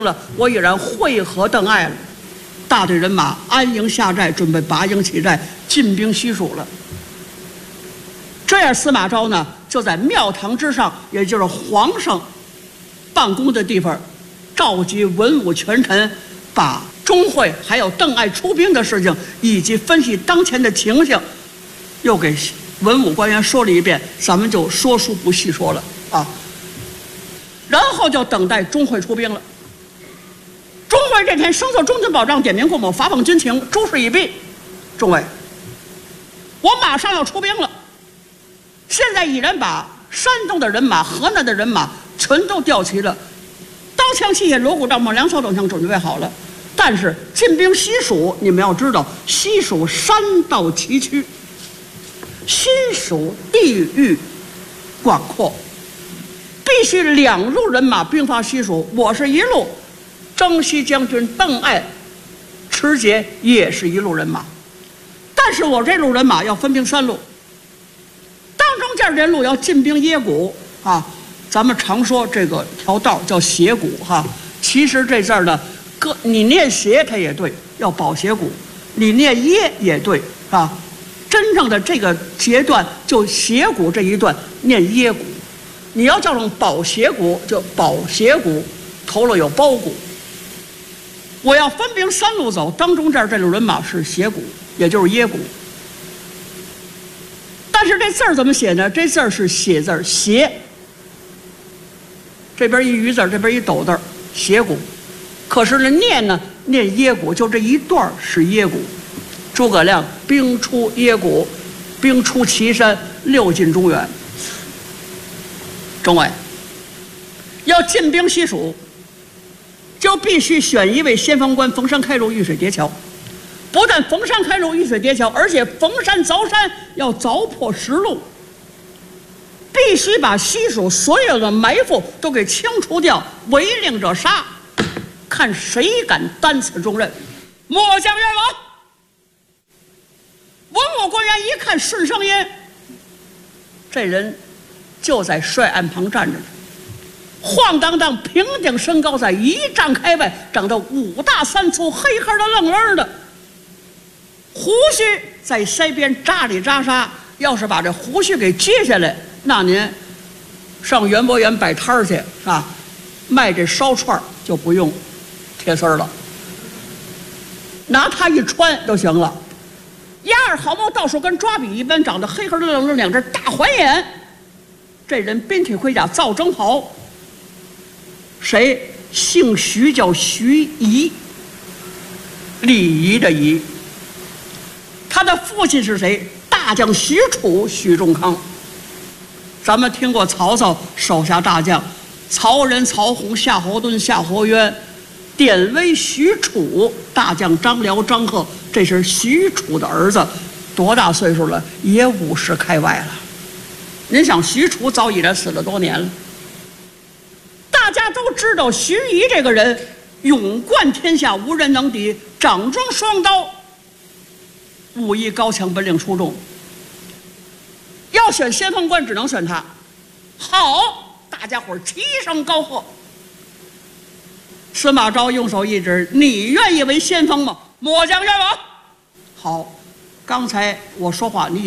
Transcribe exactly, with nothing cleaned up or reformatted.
了，我已然会合邓艾了。大队人马安营下寨，准备拔营起寨，进兵西蜀了。这样，司马昭呢，就在庙堂之上，也就是皇上办公的地方，召集文武权臣，把钟会还有邓艾出兵的事情，以及分析当前的情形，又给文武官员说了一遍。咱们就说书不细说了啊。然后就等待钟会出兵了。钟会这天升奏中军保障，点名过某，发放军情，诸事已毕。众位，我马上要出兵了。现在已然把山东的人马、河南的人马全都调齐了，刀枪器械、锣鼓帐篷、粮草等项准备好了。但是进兵西蜀，你们要知道，西蜀山道崎岖，西蜀地域广阔，必须两路人马兵发西蜀。我是一路，征西将军邓艾、持节也是一路人马，但是我这路人马要分兵三路。当中间这路要进兵耶谷啊，咱们常说这个条道叫斜谷哈，其实这字儿呢，各你念斜它也对，要保斜谷；你念耶也对啊。真正的这个节段就斜谷这一段念耶谷，你要叫成保斜谷就保斜谷，头了有包谷。我要分兵三路走，当中这儿这路人马是斜谷，也就是耶谷。但是这字儿怎么写呢？这字儿是写字儿，斜。这边一鱼字，这边一斗字，斜谷。可是呢，念呢念耶谷，就这一段是耶谷。诸葛亮兵出耶谷，兵出岐山，六进中原。众位，要进兵西蜀，就必须选一位先锋官，逢山开路，遇水叠桥。不但逢山开路，遇水叠桥，而且逢山凿山，要凿破石路。必须把西蜀所有的埋伏都给清除掉，违令者杀。看谁敢担此重任。末将愿往。文武官员一看顺声音，这人就在帅案旁站着呢，晃荡荡，平顶身高在一丈开外，长得五大三粗，黑黑的愣愣的。胡须在腮边扎里扎沙，要是把这胡须给揭下来，那您上园博园摆摊去啊，卖这烧串就不用贴丝了，拿它一穿就行了。鸭儿好毛到手跟抓笔一般，长得黑黑的愣愣，两只大环眼。这人鞭铁盔甲，造征袍。谁？姓徐，叫徐仪，礼仪的仪。他的父亲是谁？大将许褚，许仲康。咱们听过曹操手下大将，曹仁、曹洪、夏侯惇、夏侯渊，典韦许褚，大将张辽、张贺，这是许褚的儿子，多大岁数了？也五十开外了。您想，许褚早已然死了多年了。大家都知道徐仪这个人勇冠天下，无人能敌，掌中双刀，武艺高强，本领出众。要选先锋官，只能选他。好，大家伙齐声高喝。司马昭用手一指：“你愿意为先锋吗？”末将愿往。好，刚才我说话你。